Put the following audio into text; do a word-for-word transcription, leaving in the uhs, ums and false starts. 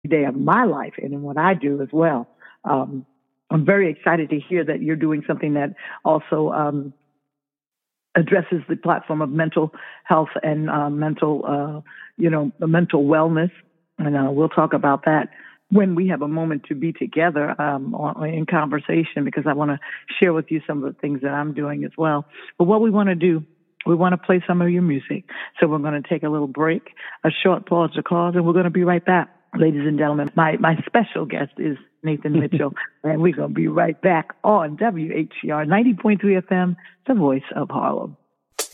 day of my life and in what I do as well. Um, I'm very excited to hear that you're doing something that also um, addresses the platform of mental health and uh, mental, uh, you know, mental wellness. And uh, we'll talk about that when we have a moment to be together um, or, in conversation, because I want to share with you some of the things that I'm doing as well. But what we want to do, we want to play some of your music. So we're going to take a little break, a short pause to cause, and we're going to be right back. Ladies and gentlemen, my, my special guest is Nathan Mitchell, and we're going to be right back on W H C R ninety point three F M, the voice of Harlem.